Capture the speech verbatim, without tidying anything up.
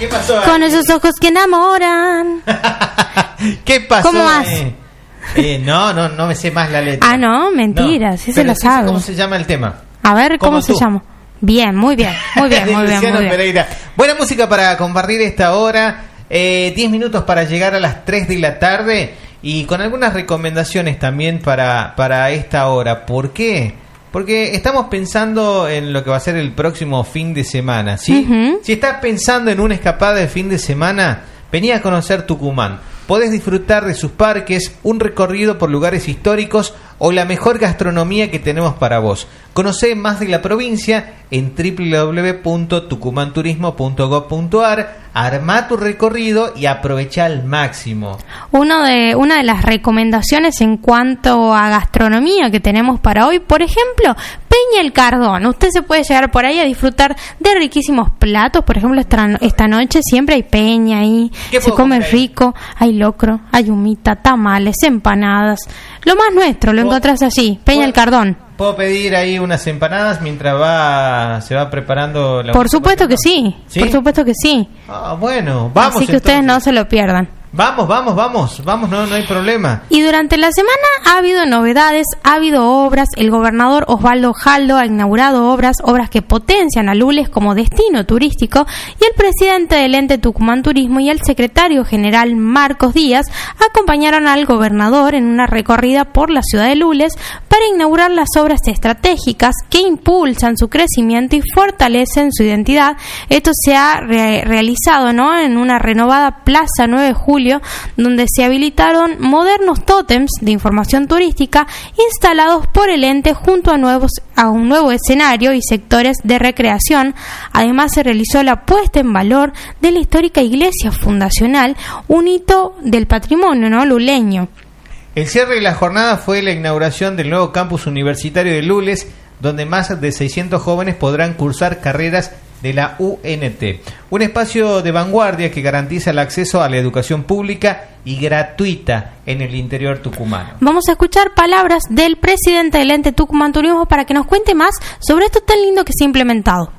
¿Qué pasó? Con esos ojos que enamoran. ¿Qué pasó? ¿Cómo vas? Eh? Eh, no, no, no me sé más la letra. Ah, no, mentira, no, sí se lo sí sé sabe. ¿Cómo se llama el tema? A ver, ¿cómo se tú. llama? Bien, muy bien, muy bien, muy bien, Luciano muy bien. Pereira. Buena música para compartir esta hora. Eh, diez minutos para llegar a las tres de la tarde y con algunas recomendaciones también para, para esta hora. ¿Por qué? Porque estamos pensando en lo que va a ser el próximo fin de semana, ¿sí? Uh-huh. Si estás pensando en una escapada de fin de semana, vení a conocer Tucumán. Podés disfrutar de sus parques, un recorrido por lugares históricos o la mejor gastronomía que tenemos para vos. Conocé más de la provincia en doble u doble u doble u punto tucumán turismo punto gob punto ar. Armá tu recorrido y aprovecha al máximo. Uno de, una de las recomendaciones en cuanto a gastronomía que tenemos para hoy, por ejemplo, Peña el Cardón. Usted se puede llegar por ahí a disfrutar de riquísimos platos. Por ejemplo, esta, esta noche siempre hay peña ahí, se come rico, hay locro, hay humita, tamales, empanadas. Lo más nuestro, lo encontrás allí, Peña el Cardón. ¿Puedo pedir ahí unas empanadas mientras va se va preparando la... Por supuesto que sí, ¿Sí? por supuesto que sí. Ah, bueno, vamos. Así que entonces. ustedes no se lo pierdan. Vamos, vamos, vamos, vamos, no, no hay problema. Y durante la semana ha habido novedades, ha habido obras. El gobernador Osvaldo Jaldo ha inaugurado obras, obras que potencian a Lules como destino turístico, y el presidente del ente Tucumán Turismo y el secretario general Marcos Díaz acompañaron al gobernador en una recorrida por la ciudad de Lules para inaugurar las obras estratégicas que impulsan su crecimiento y fortalecen su identidad. Esto se ha re- realizado, ¿no?, en una renovada Plaza nueve de julio, donde se habilitaron modernos tótems de información turística instalados por el ente junto a nuevos a un nuevo escenario y sectores de recreación. Además, se realizó la puesta en valor de la histórica iglesia fundacional, un hito del patrimonio, ¿no?, luleño. El cierre de la jornada fue la inauguración del nuevo campus universitario de Lules, donde más de seiscientos jóvenes podrán cursar carreras de la U N T. Un espacio de vanguardia que garantiza el acceso a la educación pública y gratuita en el interior tucumano. Vamos a escuchar palabras del presidente del ente Tucumán Turismo para que nos cuente más sobre esto tan lindo que se ha implementado.